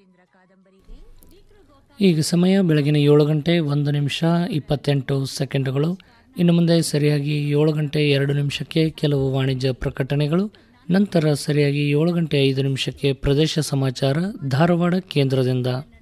ಈಗ ಸಮಯ ಬೆಳಗಿನ 7 ಗಂಟೆ 1 ನಿಮಿಷ 28 ಸೆಕೆಂಡುಗಳು. ಇನ್ನು ಮುಂದೆ ಸರಿಯಾಗಿ 7 ಗಂಟೆ 2 ನಿಮಿಷಕ್ಕೆ ಕೆಲವು ವಾಣಿಜ್ಯ ಪ್ರಕಟಣೆಗಳು, ನಂತರ ಸರಿಯಾಗಿ 7 ಗಂಟೆ 5 ನಿಮಿಷಕ್ಕೆ ಪ್ರದೇಶ ಸಮಾಚಾರ ಧಾರವಾಡ ಕೇಂದ್ರದಿಂದ.